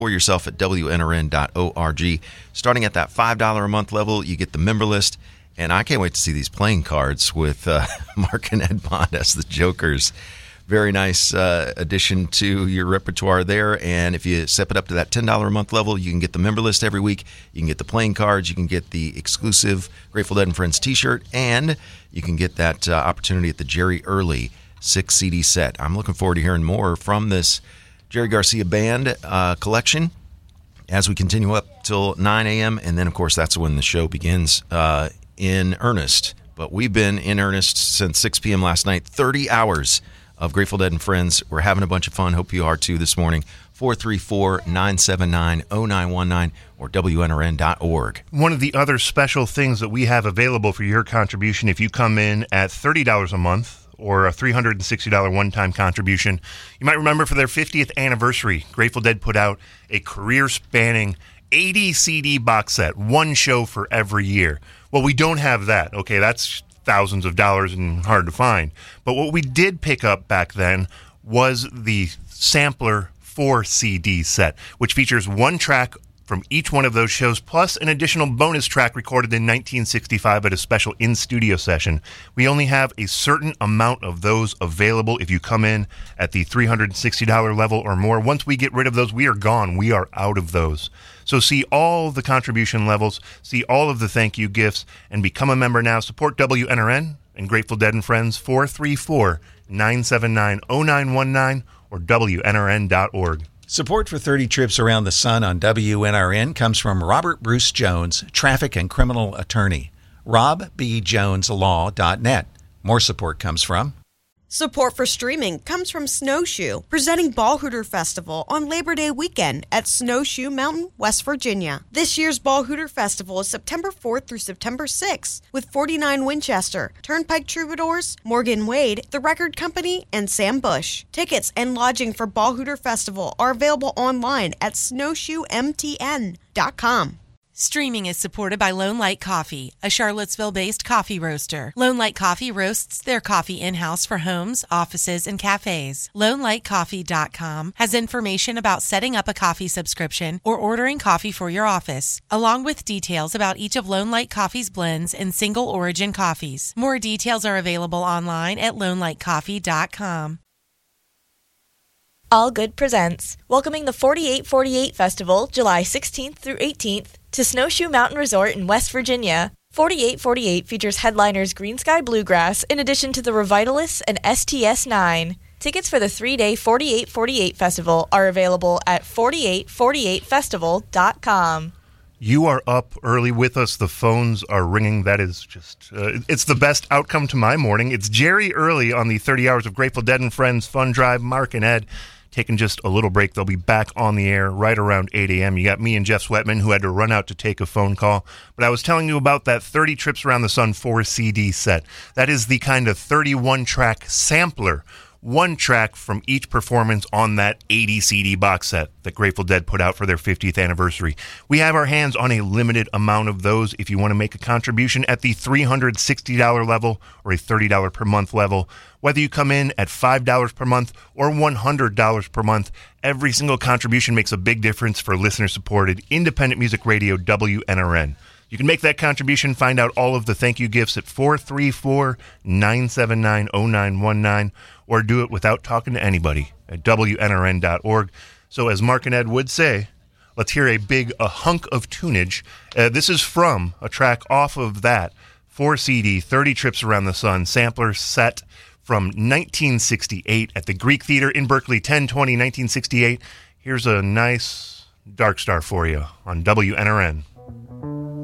for yourself at WNRN.org. Starting at that $5 a month level, you get the member list. And I can't wait to see these playing cards with Mark and Ed Bond as the Jokers. Very nice addition to your repertoire there. And if you step it up to that $10 a month level, you can get the member list every week. You can get the playing cards. You can get the exclusive Grateful Dead and Friends t-shirt. And you can get that opportunity at the Jerry Early 6 CD set. I'm looking forward to hearing more from this Jerry Garcia Band collection as we continue up till 9 a.m. And then, of course, that's when the show begins in earnest. But we've been in earnest since 6 p.m. last night, 30 hours of Grateful Dead and Friends. We're having a bunch of fun. Hope you are too this morning. 434-979-0919 or WNRN.org. One of the other special things that we have available for your contribution, if you come in at $30 a month or a $360 one-time contribution, you might remember for their 50th anniversary, Grateful Dead put out a career-spanning 80 CD box set, one show for every year. Well, we don't have that. Okay, that's thousands of dollars and hard to find. But what we did pick up back then was the Sampler 4 CD set, which features one track from each one of those shows, plus an additional bonus track recorded in 1965 at a special in-studio session. We only have a certain amount of those available if you come in at the $360 level or more. Once we get rid of those, we are gone. We are out of those. So see all the contribution levels, see all of the thank you gifts, and become a member now. Support WNRN and Grateful Dead and Friends. 434-979-0919 or WNRN.org. Support for 30 Trips Around the Sun on WNRN comes from Robert Bruce Jones, traffic and criminal attorney. RobBJonesLaw.net. More support comes from... Support for streaming comes from Snowshoe, presenting Ball Hooter Festival on Labor Day weekend at Snowshoe Mountain, West Virginia. This year's Ball Hooter Festival is September 4th through September 6th with 49 Winchester, Turnpike Troubadours, Morgan Wade, The Record Company, and Sam Bush. Tickets and lodging for Ball Hooter Festival are available online at snowshoemtn.com. Streaming is supported by Lone Light Coffee, a Charlottesville-based coffee roaster. Lone Light Coffee roasts their coffee in-house for homes, offices, and cafes. LoneLightCoffee.com has information about setting up a coffee subscription or ordering coffee for your office, along with details about each of Lone Light Coffee's blends and single origin coffees. More details are available online at LoneLightCoffee.com. All Good presents, welcoming the 4848 Festival, July 16th through 18th, to Snowshoe Mountain Resort in West Virginia. 4848 features headliners Green Sky Bluegrass, in addition to the Revitalists and STS-9. Tickets for the 3-day 4848 Festival are available at 4848festival.com. You are up early with us. The phones are ringing. That is just, it's the best outcome to my morning. It's Jerry Early on the 30 Hours of Grateful Dead and Friends Fun Drive. Mark and Ed taking just a little break. They'll be back on the air right around 8 a.m. You got me and Jeff Sweatman, who had to run out to take a phone call. But I was telling you about that 30 Trips Around the Sun 4 CD set. That is the kind of 31-track sampler. One track from each performance on that 80 CD box set that Grateful Dead put out for their 50th anniversary. We have our hands on a limited amount of those. If you want to make a contribution at the $360 level or a $30 per month level, whether you come in at $5 per month or $100 per month, every single contribution makes a big difference for listener-supported independent music radio WNRN. You can make that contribution, find out all of the thank you gifts at 434-979-0919, or do it without talking to anybody at WNRN.org. So as Mark and Ed would say, let's hear a hunk of tunage. This is from a track off of that 4 CD, 30 Trips Around the Sun sampler set from 1968 at the Greek Theater in Berkeley, 10/20/1968. Here's a nice Dark Star for you on WNRN.